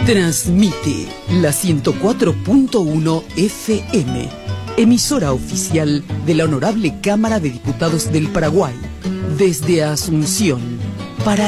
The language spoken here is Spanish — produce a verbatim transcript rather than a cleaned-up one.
Transmite la ciento cuatro punto uno F M, emisora oficial de la Honorable Cámara de Diputados del Paraguay, desde Asunción, Paraguay.